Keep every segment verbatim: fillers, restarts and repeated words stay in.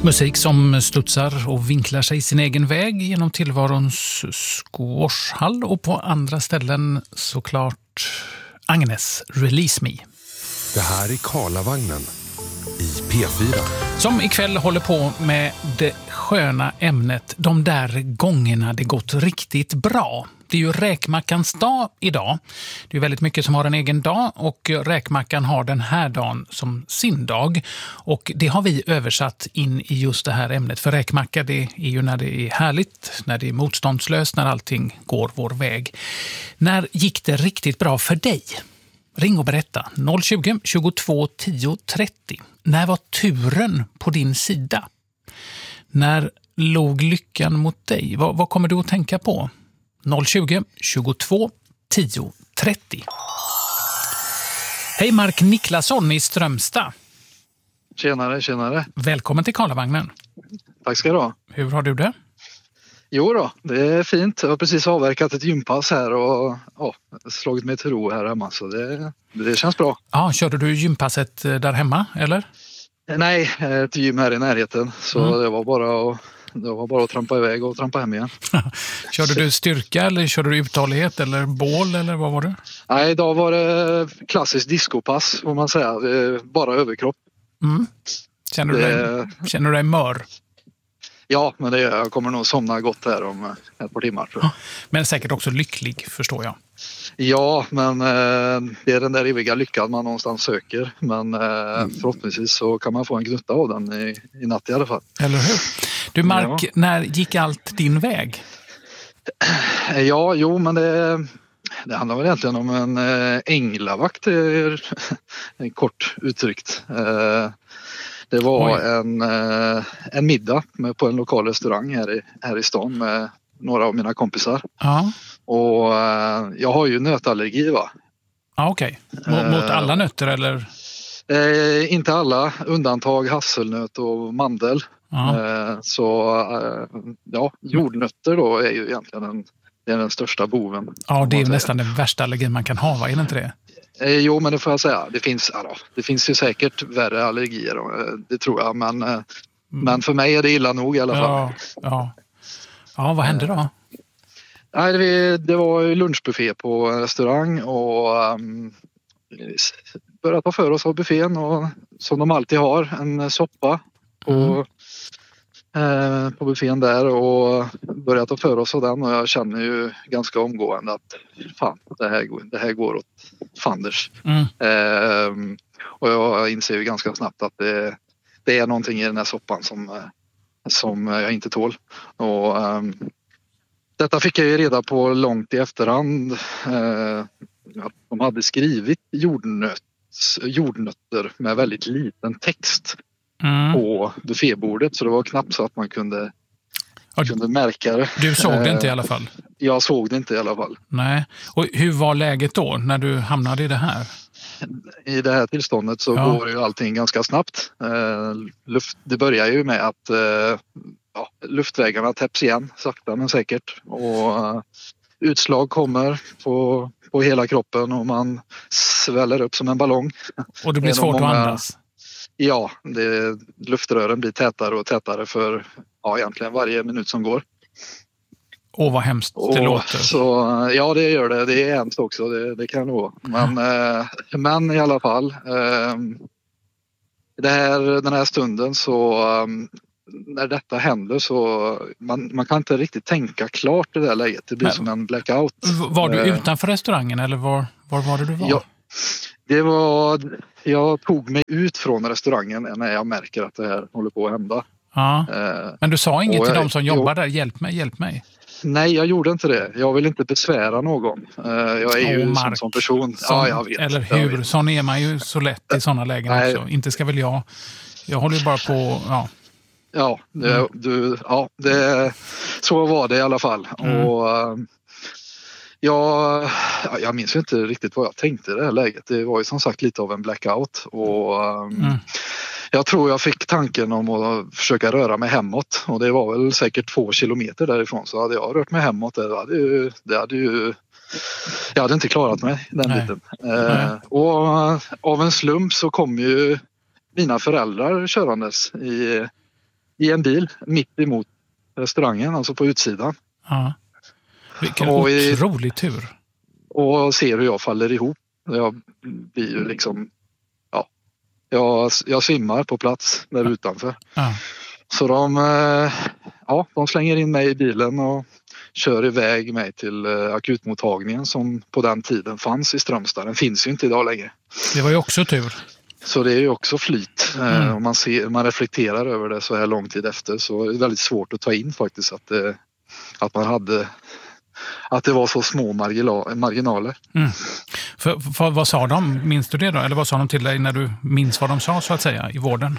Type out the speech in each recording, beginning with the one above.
Musik som studsar och vinklar sig sin egen väg genom tillvarons squashhall och på andra ställen såklart Agnes Release Me. Det här är Karlavagnen i P fyra. Som ikväll håller på med det sköna ämnet de där gångerna det gått riktigt bra. Det är ju räkmackans dag idag. Det är väldigt mycket som har en egen dag och räkmackan har den här dagen som sin dag. Och det har vi översatt in i just det här ämnet. För räkmacka det är ju när det är härligt, när det är motståndslöst, när allting går vår väg. När gick det riktigt bra för dig? Ring och berätta. noll tjugo, tjugotvå, tio, trettio. När var turen på din sida? När låg lyckan mot dig? Vad, vad kommer du att tänka på? noll tjugo, tjugotvå, tio, trettio. Hej Mark Niklasson i Strömstad. Tjenare, tjenare. Välkommen till Karlavagnen. Tack ska du ha. Hur har du det? Jo då, det är fint. Jag har precis avverkat ett gympass här och ja, slagit mig till ro här hemma. Så det, det känns bra. Ja, körde du gympasset där hemma, eller? Nej, ett gym här i närheten. Så mm. det var bara att... Det var bara att trampa iväg och trampa hem igen. Körde du styrka eller körde du uthållighet eller bål eller vad var det? Nej, idag var det klassiskt discopass får man säga. Bara överkropp. Mm. Känner, du det... dig, känner du dig mör? Ja, men det, jag kommer nog somna gott här om ett par timmar tror jag. Men säkert också lycklig, förstår jag. Ja, men eh, det är den där eviga lyckan man någonstans söker. Men eh, mm. förhoppningsvis så kan man få en gnutta av den i, i natt i alla fall. Eller hur? Du Mark, ja. När gick allt din väg? Ja, jo, men det, det handlar väl egentligen om en eh, änglavakt, eh, kort uttryckt. Eh, det var en, eh, en middag med, på en lokal restaurang här i, här i stan med några av mina kompisar. Ja. Och eh, jag har ju nötallergi va? Ja, okej. Okay. Mot, mot alla nötter eller? Eh, inte alla, undantag hasselnöt och mandel. Ja. Eh, så eh, ja, jordnötter då är ju egentligen den, det är den största boven. Ja, det är nästan den värsta allergin man kan ha, va? Är det inte det? Eh, jo, men det får jag säga. Det finns, alltså, det finns ju säkert värre allergier, det tror jag. Men, eh, mm. men för mig är det illa nog i alla fall. Ja, ja. Ja, vad hände då? Nej, det, det var ju lunchbuffé på en restaurang och um, började ta för oss av buffén och som de alltid har, en soppa på, mm. eh, på buffén där och började ta för oss av den och jag känner ju ganska omgående att fan, det här, det här går åt fanders. Mm. Eh, och jag inser ju ganska snabbt att det, det är någonting i den här soppan som, som jag inte tål. Och um, detta fick jag ju reda på långt i efterhand. Eh, att de hade skrivit jordnöt, jordnötter med väldigt liten text mm. på buffébordet. Så det var knappt så att man kunde, och kunde märka det. Du såg det inte i alla fall? Jag såg det inte i alla fall. Nej. Och hur var läget då när du hamnade i det här? I det här tillståndet så ja. går ju allting ganska snabbt. Eh, luft, det börjar ju med att eh, ja, luftvägarna täpps igen sakta men säkert och uh, utslag kommer på, på hela kroppen och man sväller upp som en ballong. Och det blir svårt många, att andas? Ja, det, luftrören blir tätare och tätare för ja, egentligen varje minut som går. Åh, vad hemskt det och, låter. Så, ja, det gör det. Det är hemskt också, det, det kan nog. Men, mm. eh, men i alla fall, eh, det här, den här stunden så um, när detta händer så man, man kan inte riktigt tänka klart i det här läget. Det blir men, som en blackout. Var du utanför restaurangen eller var, var var det du var? Ja, det var, jag tog mig ut från restaurangen när jag märker att det här håller på att hända. Ja. Eh, men du sa inget till jag, dem som jobbar där, hjälp mig, hjälp mig. Nej, jag gjorde inte det. Jag vill inte besvära någon. Uh, jag är ju en sån, sån person. Sån, ja, jag vet. Eller hur? Sån är man ju så lätt i sådana lägen Nej. också. Inte ska väl jag. Jag håller ju bara på... Ja, ja, det, mm. du, ja det, så var det i alla fall. Mm. Och, uh, jag, jag minns inte riktigt vad jag tänkte i det här läget. Det var ju som sagt lite av en blackout. Och... Um, mm. Jag tror jag fick tanken om att försöka röra mig hemåt och det var väl säkert två kilometer därifrån så hade jag rört mig hemåt. Det hade ju, det hade ju jag hade inte klarat mig den Nej. biten. Eh, och av en slump så kom ju mina föräldrar körandes i, i en bil mitt emot restaurangen, alltså på utsidan. Ja. Vilken Och i- otrolig tur. Och ser hur jag faller ihop. Jag blir ju liksom, ja, jag, jag svimmar på plats där utanför. Ja. Så de, eh, ja, de slänger in mig i bilen och kör iväg mig till eh, akutmottagningen som på den tiden fanns i Strömstad. Den finns ju inte idag längre. Det var ju också tur. Så det är ju också flyt. Eh, Mm. Om man, ser, man reflekterar över det så här lång tid efter, så är det väldigt svårt att ta in faktiskt att, det, att man hade, att det var så små margila- marginaler. Mm. För, för, vad sa de? Minns du det då? Eller vad sa de till dig när du minns vad de sa så att säga i vården?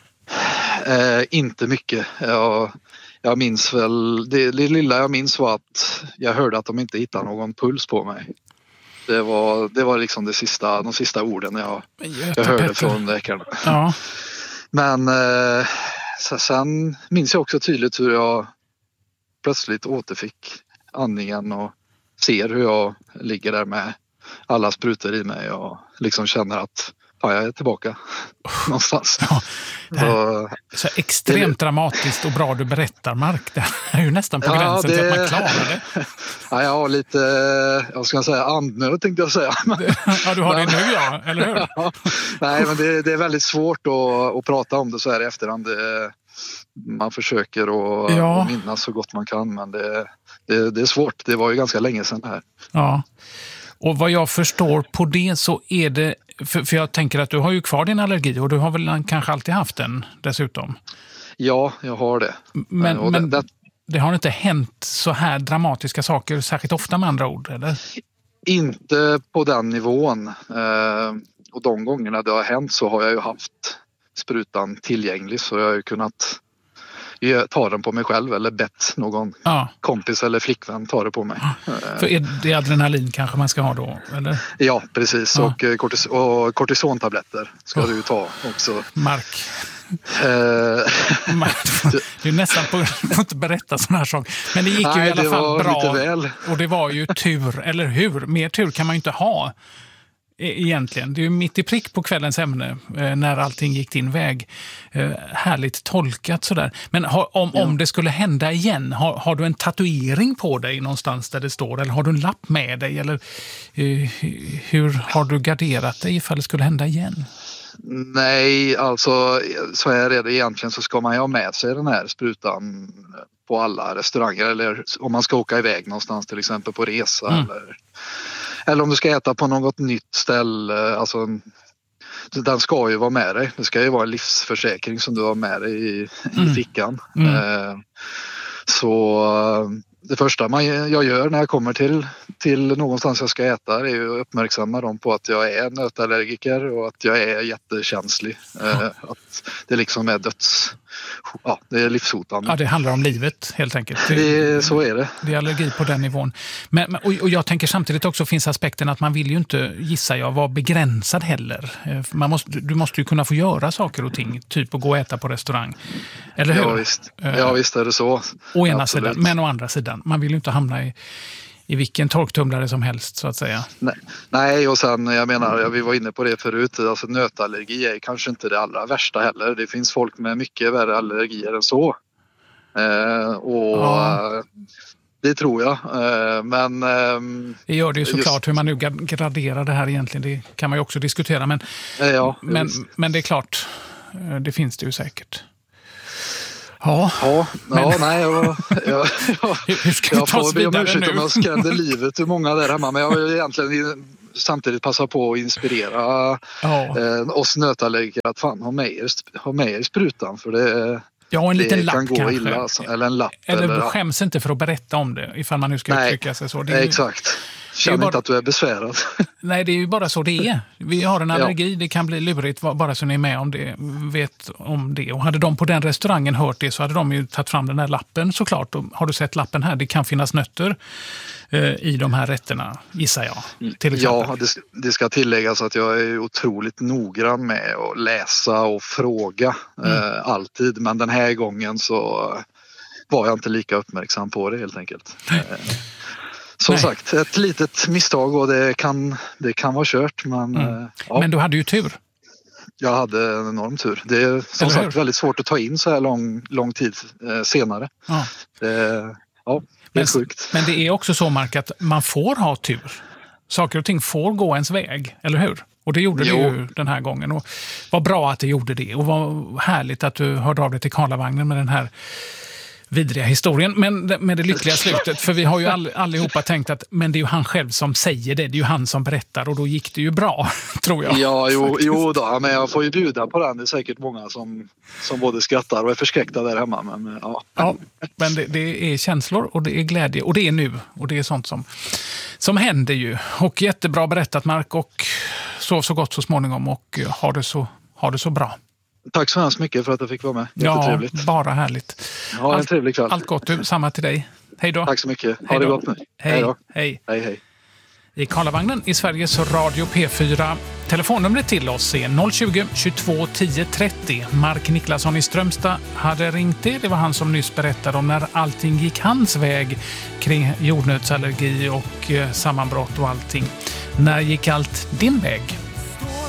Eh, inte mycket. Jag, jag minns väl, det, det lilla jag minns var att jag hörde att de inte hittade någon puls på mig. Det var, det var liksom det sista, de sista orden jag, jag hörde från läkarna. Ja. Men eh, så sen minns jag också tydligt hur jag plötsligt återfick andningen och ser hur jag ligger där med alla sprutor i mig och liksom känner att ja, jag är tillbaka någonstans. Ja, det här, Så, så extremt dramatiskt och bra du berättar, Mark. Det är ju nästan på Ja, gränsen till det- att man klarar det. ja, jag har lite, jag ska säga andnöd tänkte jag säga. Ja, du har det nu, ja. Eller hur? Ja, nej, men det, det är väldigt svårt att, att prata om det så här i efterhand. Det, man försöker att, Ja. att minnas så gott man kan, men det, det, det är svårt. Det var ju ganska länge sedan det här. Ja. Och vad jag förstår på det så är det... För, för jag tänker att du har ju kvar din allergi och du har väl kanske alltid haft den dessutom. Ja, jag har det. Men, Och men det, det, det har inte hänt så här dramatiska saker särskilt ofta med andra ord, eller? inte på den nivån. Eh, och de gångerna det har hänt så har jag ju haft sprutan tillgänglig, så jag har ju kunnat ta den på mig själv eller bett någon Ja. kompis eller flickvän ta det på mig. För är det adrenalin kanske man ska ha då, eller? Ja, precis. Ja. Och, eh, kortis- och kortisontabletter ska Oh. du ta också. Mark. Eh, Mark. Det är nästan på på att berätta sådana här saker. Men det gick ju Nej, i alla det fall var bra. lite väl. Och det var ju tur, eller hur? Mer tur kan man ju inte ha e- egentligen. Det är ju mitt i prick på kvällens ämne eh, när allting gick din väg. Eh, härligt tolkat sådär. Men har, om, Ja. om det skulle hända igen, har, har du en tatuering på dig någonstans där det står? Eller har du en lapp med dig? Eller eh, hur har du garderat dig ifall det skulle hända igen? Nej, alltså så här är det egentligen, så ska man ju ha med sig den här sprutan på alla restauranger, eller om man ska åka iväg någonstans till exempel på resa Mm. eller, eller om du ska äta på något nytt ställe. Alltså, den ska ju vara med dig. Det ska ju vara en livsförsäkring som du har med dig i, i Mm. fickan. Mm. Eh, så eh, det första man, jag gör när jag kommer till, till någonstans jag ska äta är ju att uppmärksamma dem på att jag är nötallergiker och att jag är jättekänslig. Eh, att det liksom är döds... Ja, det är livshotande. Ja, det handlar om livet helt enkelt. Det, så är det. Det är allergi på den nivån. Men, men- och, och jag tänker samtidigt också finns aspekten att man vill ju inte, gissar jag, vara begränsad heller. Eh, Man måste, du måste ju kunna få göra saker och ting, typ att gå och äta på restaurang. Eller hur? Ja visst. Eh, Ja, visst är det så. Å ena Absolut. sidan, men å andra sidan. Man vill ju inte hamna i, i vilken torktumlare som helst, så att säga. Nej, nej, och sen jag menar, ja, vi var inne på det förut, alltså nötallergi är kanske inte det allra värsta heller. Det finns folk med mycket värre allergier än så. Eh, och Ja. eh, det tror jag. Eh, men ehm, Det gör det ju Just- såklart hur man nu graderar det här egentligen. Det kan man ju också diskutera. Men, eh, ja, men, visst. men det är klart, eh, det finns det ju säkert. Ja, Ja, Men- ja nej, jag, jag, jag, hur, hur ska vi jag ta oss får be om vidare ursäkt om nu? jag skrämde livet ur många där hemma, men jag vill egentligen samtidigt passa på att inspirera Ja. eh, oss nötallergiker att fan ha med er, ha med er sprutan, för det, Ja, en liten det lapp kan gå kanske. illa. Alltså. Eller en lapp. Eller, Eller, skäms inte för att berätta om det, ifall man nu ska Nej. uttrycka sig så. Det är, ju- exakt. Känn bara- inte att du är besvärad. nej, det är ju bara så det är. Vi har en Ja. allergi, det kan bli lurigt, va- bara så ni är med om det, vet om det. Och hade de på den restaurangen hört det så hade de ju tagit fram den här lappen såklart. Och har du sett lappen här? Det kan finnas nötter eh, i de här rätterna, gissar jag. Till exempel. Ja, det, det ska tilläggas att jag är otroligt noggrann med att läsa och fråga Mm. eh, alltid. Men den här gången så var jag inte lika uppmärksam på det helt enkelt. Eh, som Nej. sagt, ett litet misstag och det kan, det kan vara kört. Men, Mm. eh, ja. Men du hade ju tur. jag hade en enorm tur. Det är som sagt väldigt svårt att ta in så här lång, lång tid eh, senare. Ja. Det, ja, det är men, sjukt. Men det är också så, Mark, att man får ha tur. Saker och ting får gå ens väg, eller hur? Och det gjorde Jo. det ju den här gången. Och vad bra att det gjorde det. Och vad härligt att du hörde av dig till Karlavagnen med den här vidriga historien. Men med det lyckliga slutet. För vi har ju all, allihopa tänkt att men det är ju han själv som säger det. Det är ju han som berättar. Och då gick det ju bra, tror jag. Ja, jo, jo då. Men jag får ju bjuda på den. Det är säkert många som, som både skrattar och är förskräckta där hemma. Men, ja. Ja, men det, det är känslor och det är glädje. Och det är nu. Och det är sånt som, som händer ju. Och jättebra berättat, Mark. Och sov så gott så småningom. Och ha det så, ha det så bra. Tack så hemskt mycket för att jag fick vara med. Ja, bara härligt. Ha en allt, trevlig kväll. Allt gott du, samma till dig. Hej då. Tack så mycket. Ha Hej det då. gott nu. Hej. då. Hej. Hej, hej. I Karlavagnen i Sveriges Radio P fyra. Telefonnumret till oss är noll tjugo, tjugotvå, tio, trettio. Mark Niklasson i Strömstad hade ringt det. Det var han som nyss berättade om när allting gick hans väg kring jordnötsallergi och sammanbrott och allting. När gick allt din väg?